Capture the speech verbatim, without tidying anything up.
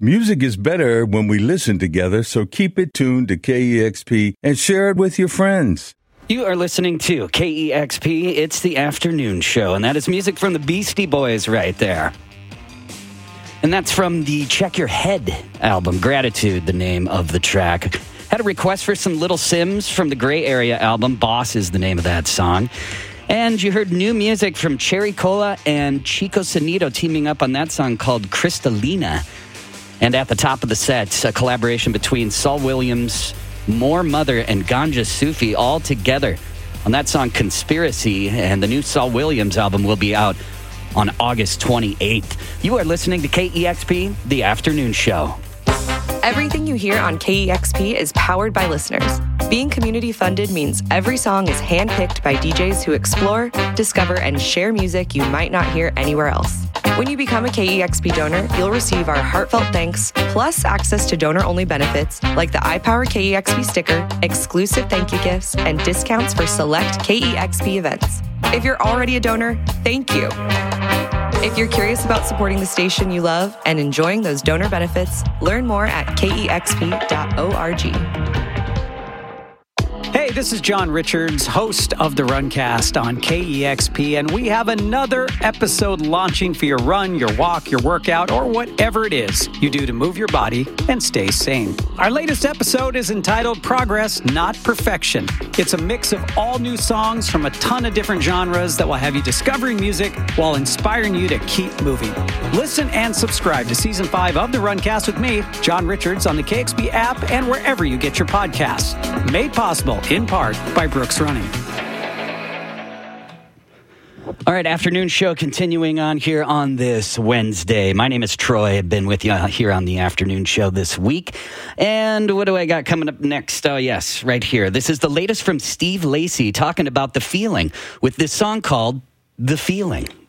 Music is better when we listen together, so keep it tuned to K E X P and share it with your friends. You are listening to K E X P. It's the afternoon show, and that is music from the Beastie Boys right there. And that's from the Check Your Head album, Gratitude, the name of the track. Had a request for some Little Sims from the Gray Area album. Boss is the name of that song. And you heard new music from Cherry Cola and Chico Sonido teaming up on that song called Crystalina. And at the top of the set, a collaboration between Saul Williams, More Mother, and Ganja Sufi all together on that song Conspiracy. And the new Saul Williams album will be out on August twenty-eighth. You are listening to K E X P, The Afternoon Show. Everything you hear on K E X P is powered by listeners. Being community funded means every song is handpicked by D Js who explore, discover, and share music you might not hear anywhere else. When you become a K E X P donor, you'll receive our heartfelt thanks, plus access to donor-only benefits like the iPower K E X P sticker, exclusive thank you gifts, and discounts for select K E X P events. If you're already a donor, thank you. If you're curious about supporting the station you love and enjoying those donor benefits, learn more at K E X P dot org. Hey, this is John Richards, host of the Runcast on K E X P, and we have another episode launching for your run, your walk, your workout, or whatever it is you do to move your body and stay sane. Our latest episode is entitled Progress, Not Perfection. It's a mix of all new songs from a ton of different genres that will have you discovering music while inspiring you to keep moving. Listen and subscribe to Season five of the Runcast with me, John Richards, on the K X P app and wherever you get your podcasts. Made possible in part by Brooks Running. All right, afternoon show continuing on here on this Wednesday. My name is Troy. I've been with you here on the afternoon show this week. And what do I got coming up next? Oh, yes, right here. This is the latest from Steve Lacy talking about The Feeling with this song called The Feeling.